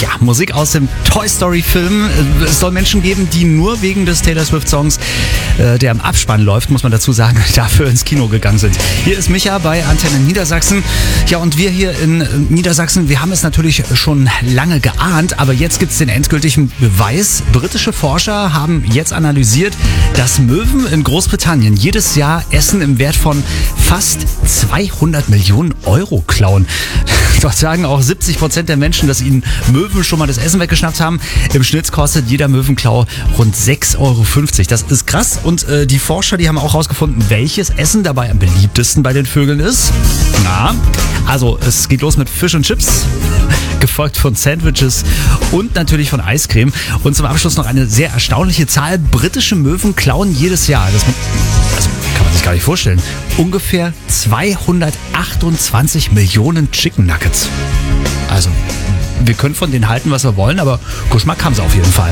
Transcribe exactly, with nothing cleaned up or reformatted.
Ja, Musik aus dem Toy Story Film. Es soll Menschen geben, die nur wegen des Taylor Swift Songs, äh, der im Abspann läuft, muss man dazu sagen, dafür ins Kino gegangen sind. Hier ist Micha bei Antenne Niedersachsen. Ja, und wir hier in Niedersachsen, wir haben es natürlich schon lange geahnt, aber jetzt gibt es den endgültigen Beweis. Britische Forscher haben jetzt analysiert, dass Möwen in Großbritannien jedes Jahr Essen im Wert von fast zweihundert Millionen Euro klauen. Dort sagen auch siebzig Prozent der Menschen, dass ihnen Möwen schon mal das Essen weggeschnappt haben. Im Schnitt kostet jeder Möwenklau rund sechs Euro fünfzig. Das ist krass. Und äh, die Forscher, die haben auch herausgefunden, welches Essen dabei am beliebtesten bei den Vögeln ist. Na, also es geht los mit Fish and Chips, gefolgt von Sandwiches und natürlich von Eiscreme. Und zum Abschluss noch eine sehr erstaunliche Zahl. Britische Möwen klauen jedes Jahr, das, das kann man sich gar nicht vorstellen, ungefähr zweihundertachtundzwanzig Millionen Chicken Nuggets. Also, wir können von denen halten, was wir wollen, aber Geschmack haben sie auf jeden Fall.